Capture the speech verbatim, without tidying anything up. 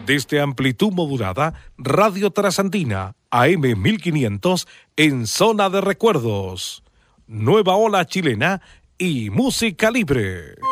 Desde amplitud modulada, Radio Trasandina, A M mil quinientos, en zona de recuerdos. Nueva ola chilena y música libre.